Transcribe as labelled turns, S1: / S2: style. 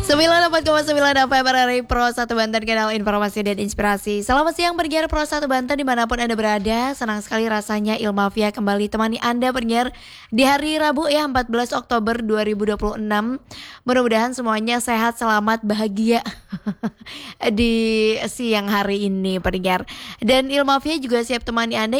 S1: 94,9 FM RRI Pro 1 Banten, kanal informasi dan inspirasi. Selamat siang pendengar Pro 1 Banten dimanapun Anda berada. Senang sekali rasanya Ilmavia kembali temani Anda pendengar di hari Rabu ya 14 Oktober 2026. Mudah-mudahan semuanya sehat, selamat, bahagia di siang hari ini pendengar. Dan Ilmavia juga siap temani Anda